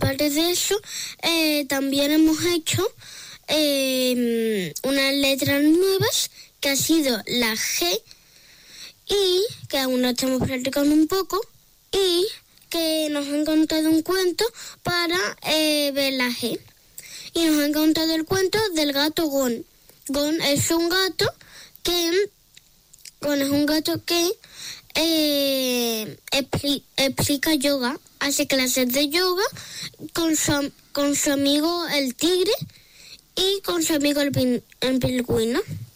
aparte de eso, también hemos hecho unas letras nuevas, que ha sido la G, y que aún no estamos practicando un poco, y que nos han contado un cuento para ver la G. Y nos han contado el cuento del gato Gon. Gon es un gato que explica yoga, hace clases de yoga con su amigo el tigre y con su amigo el pingüino.